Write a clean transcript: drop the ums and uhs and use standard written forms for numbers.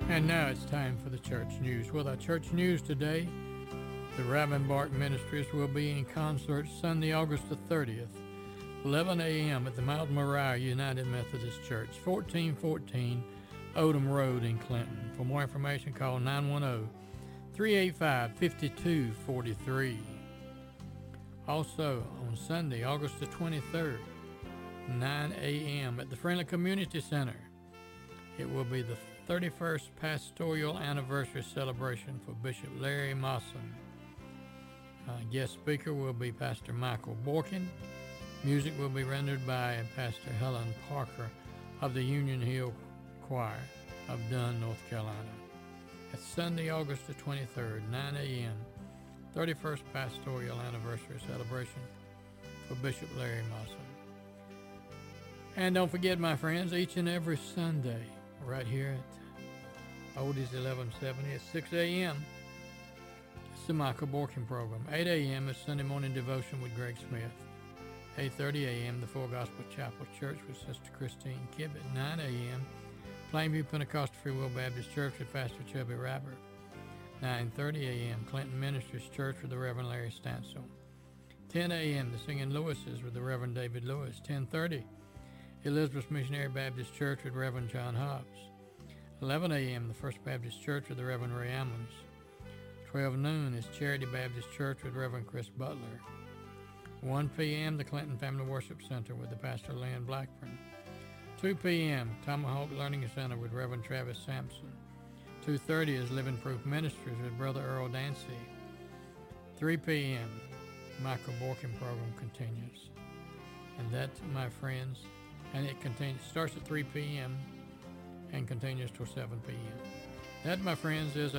And now it's time for the church news. With our church news today, the Ravenbark Ministries will be in concert Sunday, August the 30th, 11 a.m. at the Mount Moriah United Methodist Church, 1414 Odom Road in Clinton. For more information, call 910-385-5243. Also, on Sunday, August the 23rd, 9 a.m. at the Friendly Community Center, it will be the 31st Pastoral Anniversary Celebration for Bishop Larry Mawson. Guest speaker will be Pastor Michael Borkin. Music will be rendered by Pastor Helen Parker of the Union Hill Choir of Dunn, North Carolina. It's Sunday, August the 23rd, 9 a.m., 31st Pastoral Anniversary Celebration for Bishop Larry Mawson. And don't forget, my friends, each and every Sunday, right here at Oldies 1170 at 6 a.m., it's the Michael Borkin program. 8 a.m. is Sunday morning devotion with Greg Smith. 8:30 a.m., the Full Gospel Chapel Church with Sister Christine Kibbitt. 9 a.m., Plainview Pentecostal Free Will Baptist Church with Pastor Chubby Rapper. 9:30 a.m., Clinton Ministries Church with the Reverend Larry Stansel. 10 a.m., the Singing Lewises with the Reverend David Lewis. 10:30, Elizabeth Missionary Baptist Church with Reverend John Hobbs. 11 a.m., the First Baptist Church with the Reverend Ray Ammons. 12 noon is Charity Baptist Church with Reverend Chris Butler. 1 p.m., the Clinton Family Worship Center with the Pastor Lynn Blackburn. 2 p.m., Tomahawk Learning Center with Reverend Travis Sampson. 2:30 is Living Proof Ministries with Brother Earl Dancy. 3 p.m., Michael Borkin program continues. And that, my friends, and it starts at 3 p.m. and continues till 7 p.m. That, my friends, is